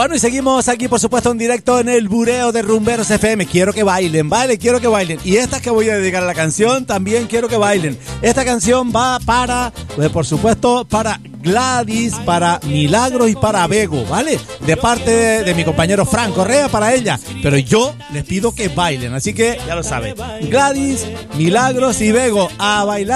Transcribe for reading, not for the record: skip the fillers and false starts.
Bueno, y seguimos aquí, por supuesto, en directo en el Bureo de Rumberos FM. Quiero que bailen, ¿vale? Quiero que bailen. Y esta que voy a dedicar a la canción, también quiero que bailen. Esta canción va para, por supuesto, para Gladys, para Milagros y para Bego, ¿vale? De parte de mi compañero Fran Correa, para ella. Pero yo les pido que bailen, así que ya lo saben. Gladys, Milagros y Bego, a bailar.